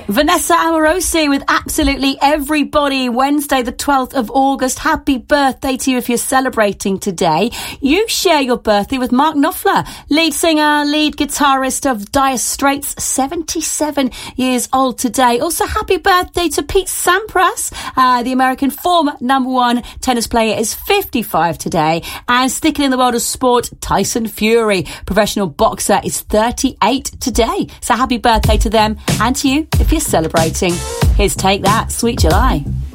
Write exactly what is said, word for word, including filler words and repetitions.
Vanessa Amorosi with Absolutely Everybody, Wednesday the twelfth of August. Happy birthday to you if you're celebrating today. You share your birthday with Mark Knopfler, lead singer, lead guitarist of Dire Straits, seventy-seven years old today. Also, happy birthday to Pete Sampras, uh, the American former number one tennis player, is fifty-five today. And sticking in the world of sport, Tyson Fury, professional boxer, is thirty-eight today. So happy birthday to them and to you if you're celebrating. Here's Take That, Sweet July.